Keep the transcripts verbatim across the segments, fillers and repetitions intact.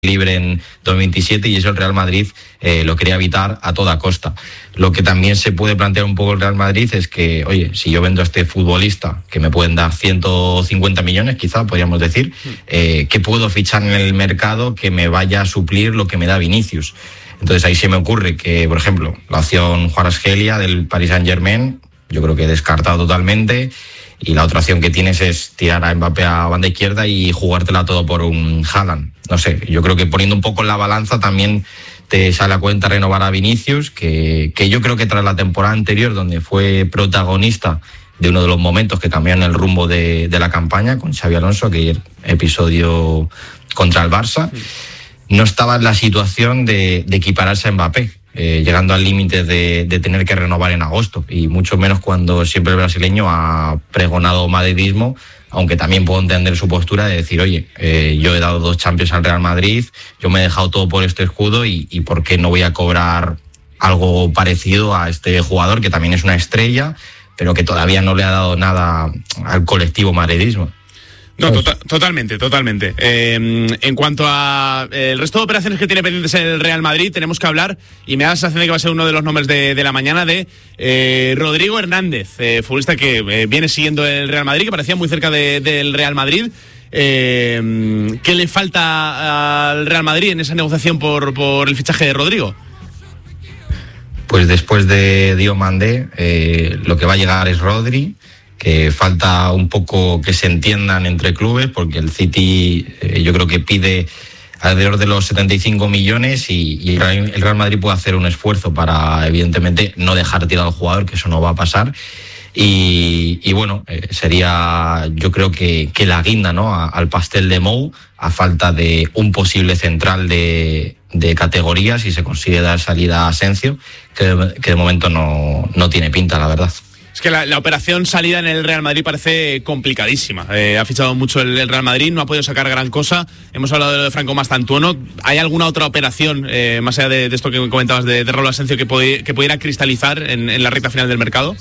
libre en dos mil veintisiete y eso el Real Madrid eh, lo quería evitar a toda costa. Lo que también se puede plantear un poco el Real Madrid es que, oye, si yo vendo a este futbolista, que me pueden dar ciento cincuenta millones quizá, podríamos decir, eh, ¿qué puedo fichar en el mercado que me vaya a suplir lo que me da Vinicius? Entonces ahí se me ocurre que, por ejemplo, la opción Juan Argelia del Paris Saint-Germain, yo creo que he descartado totalmente. Y la otra opción que tienes es tirar a Mbappé a banda izquierda y jugártela todo por un Haaland. No sé, yo creo que poniendo un poco en la balanza también te sale a cuenta renovar a Vinicius, que, que yo creo que tras la temporada anterior, donde fue protagonista de uno de los momentos que cambiaron el rumbo de, de la campaña con Xabi Alonso, aquel episodio contra el Barça, no estaba en la situación de, de equipararse a Mbappé. Eh, llegando al límite de, de tener que renovar en agosto, y mucho menos cuando siempre el brasileño ha pregonado madridismo, aunque también puedo entender su postura de decir, oye, eh, yo he dado dos Champions al Real Madrid, yo me he dejado todo por este escudo y, y ¿por qué no voy a cobrar algo parecido a este jugador que también es una estrella, pero que todavía no le ha dado nada al colectivo madridismo? No, to- totalmente, totalmente. Eh, en cuanto a eh, el resto de operaciones que tiene pendientes el Real Madrid, tenemos que hablar, y me da la sensación de que va a ser uno de los nombres de, de la mañana, de eh, Rodrigo Hernández, eh, futbolista que eh, viene siguiendo el Real Madrid, que parecía muy cerca de, del Real Madrid. Eh, ¿Qué le falta al Real Madrid en esa negociación por, por el fichaje de Rodrigo? Pues después de Diomandé, eh, lo que va a llegar es Rodri, que falta un poco que se entiendan entre clubes, porque el City eh, yo creo que pide alrededor de los setenta y cinco millones y, y el Real Madrid puede hacer un esfuerzo para, evidentemente, no dejar tirado al jugador, que eso no va a pasar. Y, y bueno, eh, sería yo creo que, que la guinda, ¿no?, a, al pastel de Mou, a falta de un posible central de, de categoría, si se consigue dar salida a Asensio, que de, que de momento no, no tiene pinta, la verdad. Es que la, la operación salida en el Real Madrid parece complicadísima. Eh, ha fichado mucho el, el Real Madrid, no ha podido sacar gran cosa. Hemos hablado de lo de Franco Mastantuono. ¿Hay alguna otra operación, eh, más allá de, de esto que comentabas de, de Raúl Asensio, que, pod- que pudiera cristalizar en, en la recta final del mercado?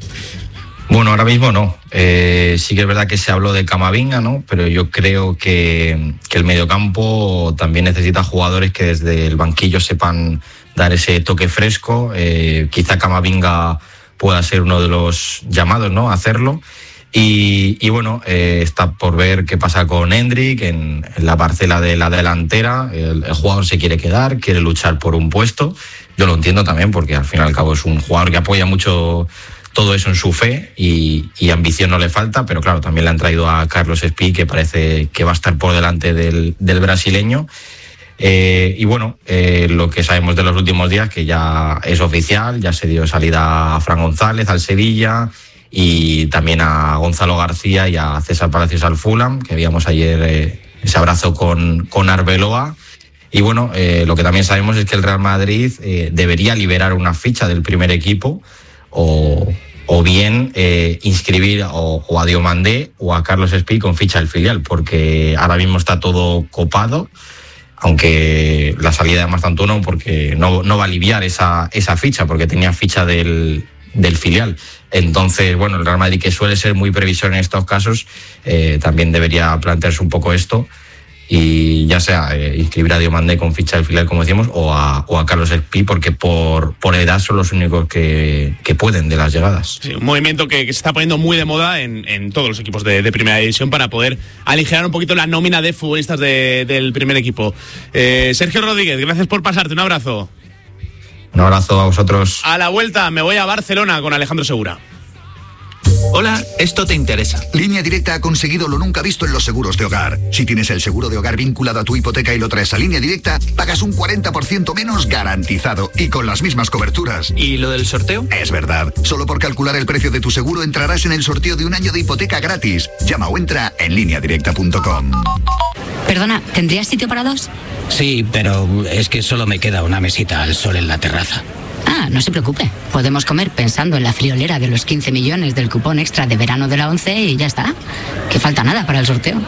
Bueno, ahora mismo no. Eh, sí que es verdad que se habló de Camavinga, ¿no? Pero yo creo que, que el mediocampo también necesita jugadores que desde el banquillo sepan dar ese toque fresco. Eh, quizá Camavinga pueda ser uno de los llamados, ¿no?, a hacerlo. Y, y bueno, eh, está por ver qué pasa con Endrick en, en la parcela de la delantera. El, el jugador se quiere quedar, quiere luchar por un puesto. Yo lo entiendo también, porque al fin y al cabo es un jugador que apoya mucho todo eso en su fe y, y ambición no le falta, pero claro, también le han traído a Carlos Espí, que parece que va a estar por delante del, del brasileño. Eh, y bueno, eh, lo que sabemos de los últimos días, que ya es oficial, ya se dio salida a Fran González al Sevilla y también a Gonzalo García y a César Palacios al Fulham, que veíamos ayer eh, ese abrazo con, con Arbeloa. Y bueno, eh, lo que también sabemos es que el Real Madrid eh, debería liberar una ficha del primer equipo o, o bien eh, inscribir o, o a Diomandé o a Carlos Espí con ficha del filial, porque ahora mismo está todo copado, aunque la salida de Mastantuono porque no, no va a aliviar esa, esa ficha, porque tenía ficha del, del filial. Entonces, bueno, el Real Madrid, que suele ser muy previsor en estos casos, eh, también debería plantearse un poco esto y ya sea eh, inscribir a Diomandé con ficha del filial, como decimos, o a, o a Carlos Espí, porque por, por edad son los únicos que, que pueden de las llegadas. Sí, un movimiento que, que se está poniendo muy de moda en, en todos los equipos de, de primera división para poder aligerar un poquito la nómina de futbolistas de, del primer equipo. Eh, Sergio Rodríguez, gracias por pasarte, un abrazo. Un abrazo a vosotros. A la vuelta me voy a Barcelona con Alejandro Segura. Hola, esto te interesa. Línea Directa ha conseguido lo nunca visto en los seguros de hogar. Si tienes el seguro de hogar vinculado a tu hipoteca y lo traes a Línea Directa, pagas un cuarenta por ciento menos garantizado y con las mismas coberturas. ¿Y lo del sorteo? Es verdad. Solo por calcular el precio de tu seguro entrarás en el sorteo de un año de hipoteca gratis. Llama o entra en línea directa punto com. Perdona, ¿tendrías sitio para dos? Sí, pero es que solo me queda una mesita al sol en la terraza. Ah, no se preocupe. Podemos comer pensando en la friolera de los quince millones del cupón extra de verano de la ONCE y ya está. Que falta nada para el sorteo.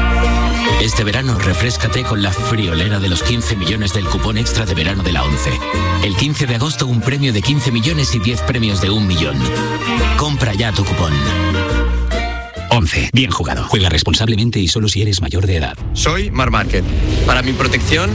Este verano refréscate con la friolera de los quince millones del cupón extra de verano de la ONCE. El quince de agosto un premio de quince millones y diez premios de un millón. Compra ya tu cupón. once. Bien jugado. Juega responsablemente y solo si eres mayor de edad. Soy Mar Márquez. Para mi protección